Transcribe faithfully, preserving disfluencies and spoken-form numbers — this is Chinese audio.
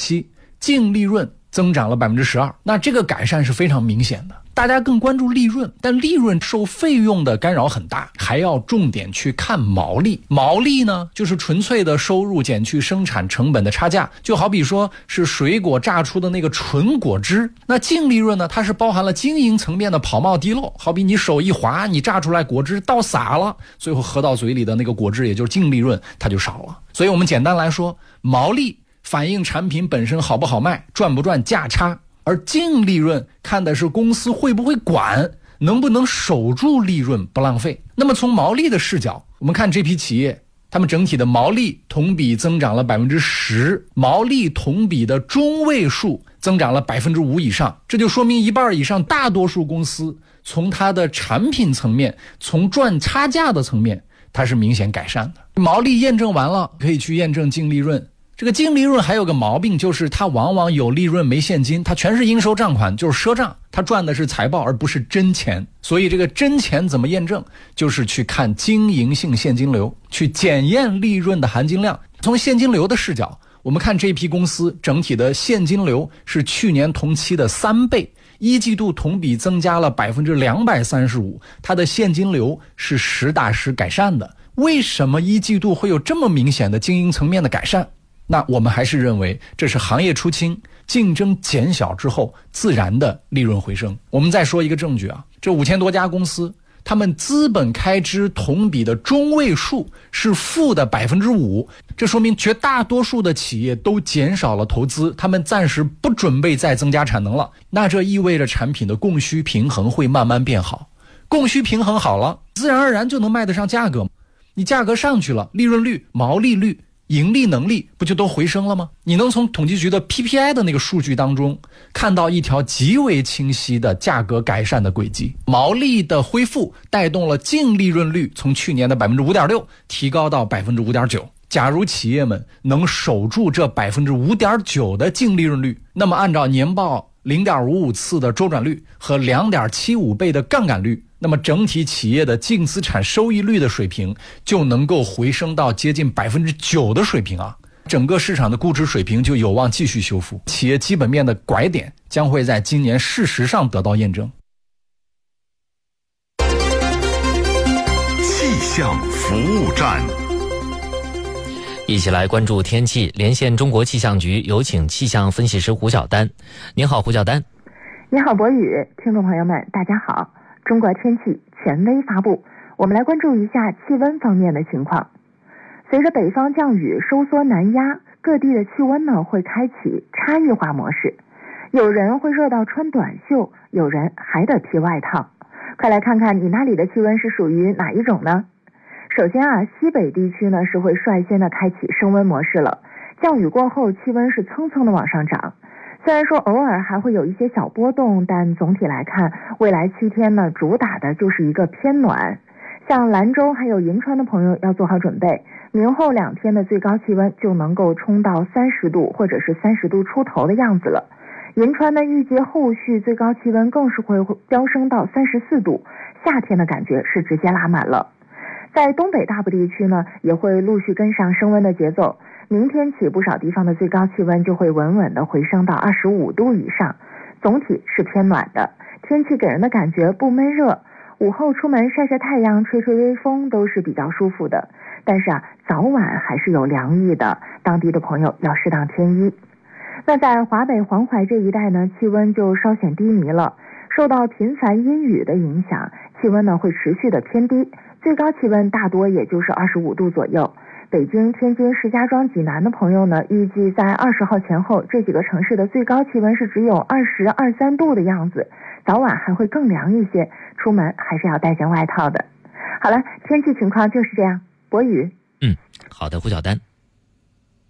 期净利润增长了 百分之十二， 那这个改善是非常明显的。大家更关注利润，但利润受费用的干扰很大，还要重点去看毛利。毛利呢，就是纯粹的收入减去生产成本的差价，就好比说是水果榨出的那个纯果汁。那净利润呢，它是包含了经营层面的跑冒滴漏，好比你手一滑，你榨出来果汁倒洒了，最后喝到嘴里的那个果汁，也就是净利润，它就少了。所以我们简单来说，毛利反映产品本身好不好卖，赚不赚价差，而净利润看的是公司会不会管，能不能守住利润不浪费。那么从毛利的视角，我们看这批企业，他们整体的毛利同比增长了 百分之十， 毛利同比的中位数增长了 百分之五 以上，这就说明一半以上大多数公司从它的产品层面，从赚差价的层面，它是明显改善的。毛利验证完了，可以去验证净利润。这个净利润还有个毛病，就是它往往有利润没现金，它全是应收账款，就是赊账，它赚的是财报而不是真钱。所以这个真钱怎么验证，就是去看经营性现金流，去检验利润的含金量。从现金流的视角，我们看这批公司整体的现金流是去年同期的三倍，一季度同比增加了 百分之两百三十五， 它的现金流是实打实改善的。为什么一季度会有这么明显的经营层面的改善？那我们还是认为这是行业出清，竞争减小之后自然的利润回升。我们再说一个证据啊，这五千多家公司，他们资本开支同比的中位数是负的 百分之五， 这说明绝大多数的企业都减少了投资，他们暂时不准备再增加产能了。那这意味着产品的供需平衡会慢慢变好，供需平衡好了，自然而然就能卖得上价格。你价格上去了，利润率、毛利率、盈利能力不就都回升了吗？你能从统计局的 P P I 的那个数据当中看到一条极为清晰的价格改善的轨迹。毛利的恢复带动了净利润率从去年的 百分之五点六 提高到 百分之五点九。 假如企业们能守住这 百分之五点九 的净利润率，那么按照年报 零点五五 次的周转率和 两点七五 倍的杠杆率，那么整体企业的净资产收益率的水平就能够回升到接近 百分之九 的水平啊！整个市场的估值水平就有望继续修复，企业基本面的拐点将会在今年事实上得到验证。 气象服务站， 一起来关注天气，连线中国气象局，有请气象分析师胡晓丹。您好，胡晓丹。 你好，博宇，听众朋友们，大家好。中国天气权威发布，我们来关注一下气温方面的情况。随着北方降雨收缩南压，各地的气温呢会开启差异化模式，有人会热到穿短袖，有人还得披外套。快来看看你那里的气温是属于哪一种呢？首先啊，西北地区呢是会率先的开启升温模式了，降雨过后气温是蹭蹭的往上涨。虽然说偶尔还会有一些小波动，但总体来看，未来七天呢主打的就是一个偏暖。像兰州还有银川的朋友要做好准备，明后两天的最高气温就能够冲到三十度或者是三十度出头的样子了。银川呢预计后续最高气温更是会飙升到三十四度，夏天的感觉是直接拉满了。在东北大部地区呢也会陆续跟上升温的节奏，明天起不少地方的最高气温就会稳稳的回升到二十五度以上，总体是偏暖的，天气给人的感觉不闷热，午后出门晒晒太阳吹吹微风都是比较舒服的。但是啊，早晚还是有凉意的，当地的朋友要适当添衣。那在华北黄淮这一带呢，气温就稍显低迷了，受到频繁阴雨的影响，气温呢会持续的偏低，最高气温大多也就是二十五度左右。北京、天津、石家庄、济南的朋友呢，预计在二十号前后，这几个城市的最高气温是只有二十二三度的样子，早晚还会更凉一些，出门还是要带件外套的。好了，天气情况就是这样。博宇， 嗯，好的，胡晓丹。